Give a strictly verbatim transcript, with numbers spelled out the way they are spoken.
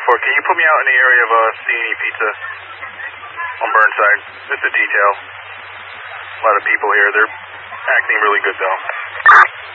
four, can you put me out in the area of uh, C and E Pizza on Burnside? Just a detail. A lot of people here. They're acting really good, though.